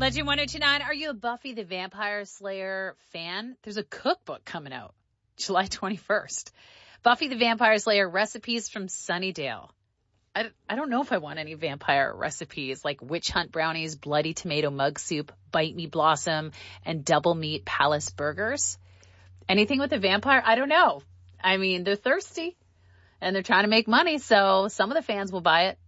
Legend 1029, are you a Buffy the Vampire Slayer fan? There's a cookbook coming out July 21st. Buffy the Vampire Slayer recipes from Sunnydale. I don't know if I want any vampire recipes like witch hunt brownies, bloody tomato mug soup, bite me blossom, and double meat palace burgers. Anything with a vampire? I don't know. I mean, they're thirsty and they're trying to make money, so some of the fans will buy it.